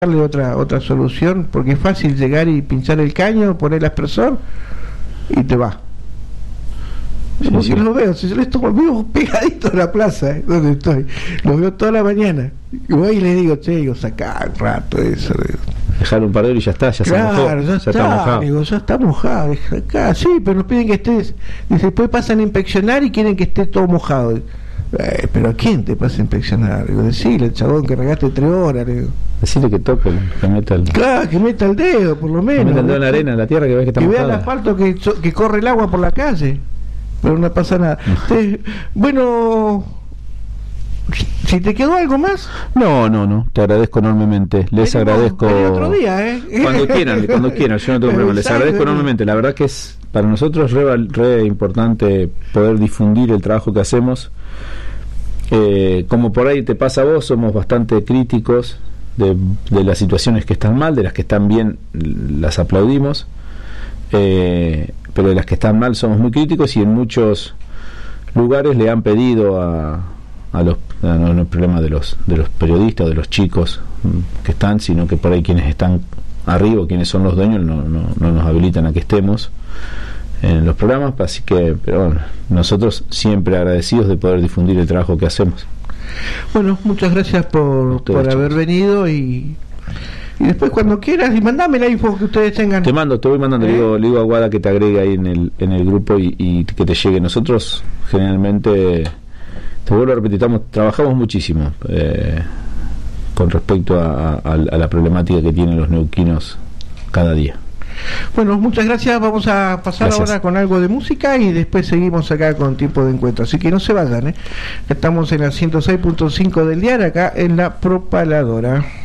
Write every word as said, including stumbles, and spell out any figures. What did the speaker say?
darle otra otra solución, porque es fácil llegar y pinchar el caño, poner el aspersor y te va. Sí, porque sí. Lo veo, si yo les tomo vivo pegadito a la plaza, ¿eh? Donde estoy, lo veo toda la mañana. Y voy y le digo, che, digo, sacá un rato eso. Digo. Dejar un paredero y ya está, ya claro, se mojó. Ya, ya está, está mojado. Digo, ya está mojado. Acá, sí, pero nos piden que estés. Y después pasan a inspeccionar y quieren que esté todo mojado. Eh, pero ¿a quién te pasa a inspeccionar? Digo, decile al chabón que regaste tres horas. Digo. Decirle que toque, que meta el... Claro, que meta el dedo, por lo menos. Que meta el dedo en la arena, en la tierra, que ves que está que mojada. vea el asfalto que, que corre el agua por la calle. Pero no pasa nada. Entonces, bueno, si te quedó algo más. No, no, no, te agradezco enormemente. Les Venimos, agradezco. otro día, ¿eh? Cuando quieran, cuando quieran, yo no tengo problema. Les agradezco enormemente. La verdad que es para nosotros re, re importante poder difundir el trabajo que hacemos. Eh, como por ahí te pasa a vos, somos bastante críticos de, de las situaciones que están mal, de las que están bien las aplaudimos. Eh, pero de las que están mal somos muy críticos y en muchos lugares le han pedido a, a los a no, no el problema de los de los periodistas o de los chicos que están, sino que por ahí quienes están arriba, quienes son los dueños, no, no, no nos habilitan a que estemos en los programas, así que pero bueno, nosotros siempre agradecidos de poder difundir el trabajo que hacemos. Bueno, muchas gracias por, por haber venido y Y después cuando quieras, y mandame la info que ustedes tengan. Te mando, te voy mandando, ¿Eh? le, digo, le digo a Guada que te agregue ahí en el en el grupo y, y que te llegue. Nosotros generalmente, te vuelvo a repetir, estamos, trabajamos muchísimo eh, con respecto a, a, a la problemática que tienen los neuquinos cada día. Bueno, muchas gracias. Vamos a pasar gracias. ahora con algo de música y después seguimos acá con Tiempo de Encuentro. Así que no se vayan, ¿eh? Estamos en la ciento seis punto cinco del diario, acá en La Propaladora.